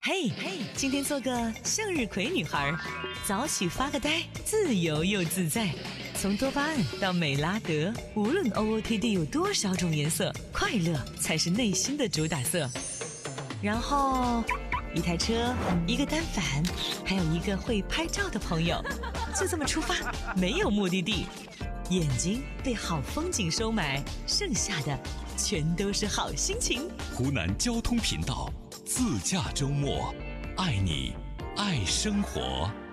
嘿，今天做个向日葵女孩，早起发个呆，自由又自在。从多巴胺到美拉德，无论 OOTD 有多少种颜色，快乐才是内心的主打色。然后，一台车，一个单反，还有一个会拍照的朋友，就这么出发，没有目的地。眼睛被好风景收买，剩下的全都是好心情。 湖南交通频道自驾周末，爱你，爱生活。